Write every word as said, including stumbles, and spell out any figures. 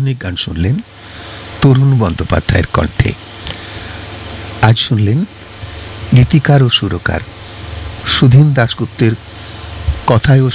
আধুনিক গান শুনলেন তরুণ বন্দ্যোপাধ্যায়ের কণ্ঠে। আজ শুনলেন গীতিকার ও সুরকার সুধীন দাশগুপ্তের কথায় ও